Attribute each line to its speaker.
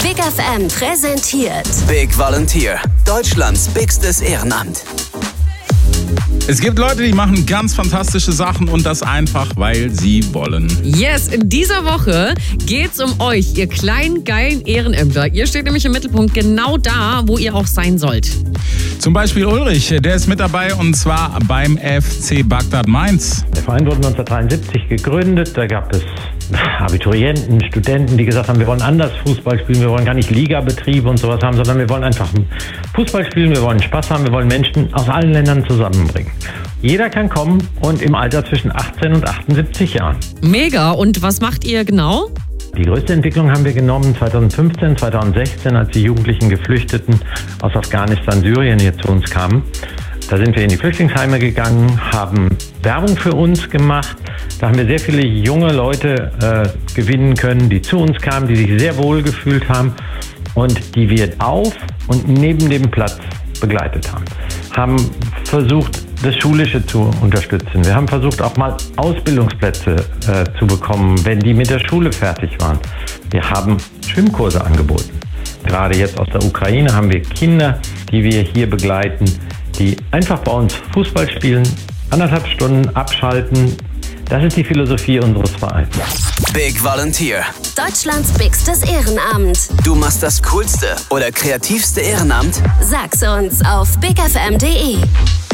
Speaker 1: Big FM präsentiert
Speaker 2: Big Volunteer, Deutschlands bigstes Ehrenamt.
Speaker 3: Es gibt Leute, die machen ganz fantastische Sachen und das einfach, weil sie wollen.
Speaker 4: Yes, in dieser Woche geht's um euch, ihr kleinen, geilen Ehrenämter. Ihr steht nämlich im Mittelpunkt, genau da, wo ihr auch sein sollt.
Speaker 3: Zum Beispiel Ulrich, der ist mit dabei und zwar beim FC Bagdad Mainz.
Speaker 5: Der Verein wurde 1973 gegründet, da gab es Abiturienten, Studenten, die gesagt haben, wir wollen anders Fußball spielen, wir wollen gar nicht Ligabetriebe und sowas haben, sondern wir wollen einfach Fußball spielen, wir wollen Spaß haben, wir wollen Menschen aus allen Ländern zusammenbringen. Jeder kann kommen und im Alter zwischen 18 und 78 Jahren.
Speaker 4: Mega, und was macht ihr genau?
Speaker 5: Die größte Entwicklung haben wir genommen 2015, 2016, als die jugendlichen Geflüchteten aus Afghanistan, Syrien hier zu uns kamen. Da sind wir in die Flüchtlingsheime gegangen, haben Werbung für uns gemacht. Da haben wir sehr viele junge Leute gewinnen können, die zu uns kamen, die sich sehr wohl gefühlt haben und die wir auf und neben dem Platz begleitet haben. Haben versucht, das Schulische zu unterstützen. Wir haben versucht, auch mal Ausbildungsplätze zu bekommen, wenn die mit der Schule fertig waren. Wir haben Schwimmkurse angeboten. Gerade jetzt aus der Ukraine haben wir Kinder, die wir hier begleiten, die einfach bei uns Fußball spielen, 1,5 Stunden abschalten. Das ist die Philosophie unseres Vereins.
Speaker 2: Big Volunteer.
Speaker 1: Deutschlands bigstes Ehrenamt.
Speaker 2: Du machst das coolste oder kreativste Ehrenamt?
Speaker 1: Sag's uns auf bigfm.de.